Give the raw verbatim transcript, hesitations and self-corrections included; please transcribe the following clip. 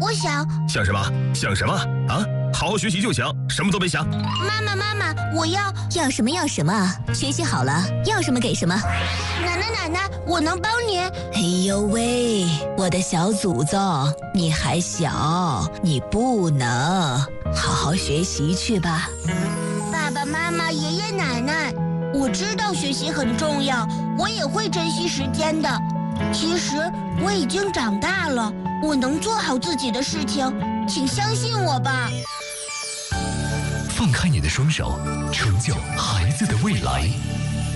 我想想什么？想什么啊？好好学习就行，什么都别想。 妈妈，妈妈，我要要什么要什么，学习好了要什么给什么。 奶奶，奶奶，我能帮您。 哎呦喂，我的小祖宗，你还小，你不能，好好学习去吧。 爸爸妈妈、爷爷奶奶，我知道学习很重要，我也会珍惜时间的。其实我已经长大了，我能做好自己的事情，请相信我吧。 放开你的双手，成就孩子的未来。